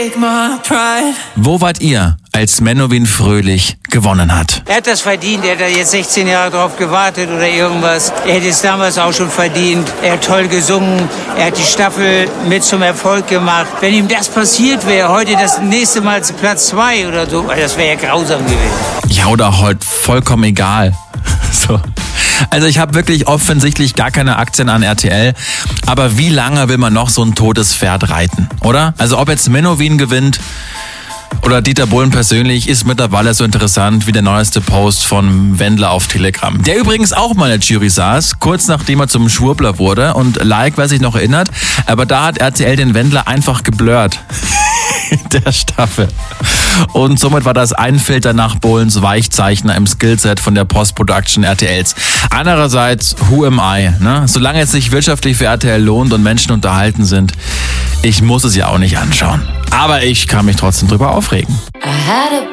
take my pride. Wo wart ihr, als Menowin Fröhlich gewonnen hat? Er hat das verdient, er hat da jetzt 16 Jahre drauf gewartet oder irgendwas. Er hätte es damals auch schon verdient. Er hat toll gesungen, er hat die Staffel mit zum Erfolg gemacht. Wenn ihm das passiert wäre, heute das nächste Mal zu Platz 2 oder so, das wäre ja grausam gewesen. Ja, oder heute vollkommen egal. So. Also ich habe wirklich offensichtlich gar keine Aktien an RTL, aber wie lange will man noch so ein totes Pferd reiten, oder? Also ob jetzt Menowin gewinnt oder Dieter Bohlen persönlich, ist mittlerweile so interessant wie der neueste Post von Wendler auf Telegram. Der übrigens auch mal in der Jury saß, kurz nachdem er zum Schwurbler wurde. Und wer sich noch erinnert, aber da hat RTL den Wendler einfach geblurrt in der Staffel. Und somit war das ein Filter nach Bohlens Weichzeichner im Skillset von der Post-Production RTLs. Andererseits, who am I? Ne? Solange es sich wirtschaftlich für RTL lohnt und Menschen unterhalten sind, ich muss es ja auch nicht anschauen. Aber ich kann mich trotzdem drüber aufregen.